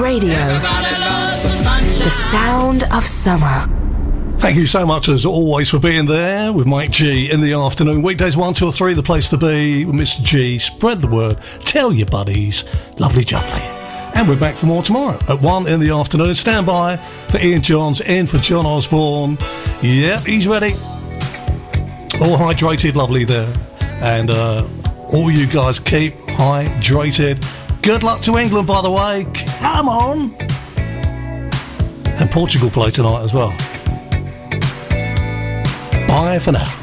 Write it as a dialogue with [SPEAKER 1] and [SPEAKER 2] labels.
[SPEAKER 1] Radio. The sound of summer.
[SPEAKER 2] Thank you so much, as always, for being there with Mike G in the afternoon. Weekdays 1, 2 or 3, the place to be with Mr. G. Spread the word. Tell your buddies. Lovely jubbly. And we're back for more tomorrow at 1 in the afternoon. Stand by for Ian Johns, in for John Osborne. Yep, he's ready. All hydrated, lovely there. And all you guys keep hydrated. Good luck to England, by the way. Come on. And Portugal play tonight as well. Bye for now.